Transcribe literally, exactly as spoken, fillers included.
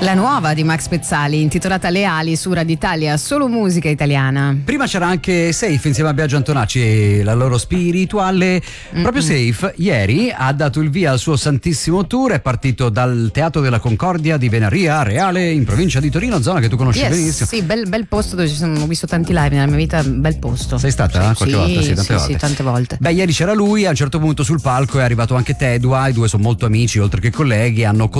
La nuova di Max Pezzali, intitolata Le ali, su Radio Italia, solo musica italiana. Prima c'era anche Safe insieme a Biagio Antonacci e la loro spirituale. Mm-mm. Proprio Safe ieri ha dato il via al suo santissimo tour, è partito dal Teatro della Concordia di Venaria Reale in provincia di Torino, zona che tu conosci yes, benissimo. Sì, bel, bel posto dove ci sono, ho visto tanti live nella mia vita, bel posto. Sei stata sì, qualche sì, volta? Sì, tante sì, volte. Sì, tante volte. Beh, ieri c'era lui, a un certo punto sul palco è arrivato anche Tedua, i due sono molto amici oltre che colleghi, hanno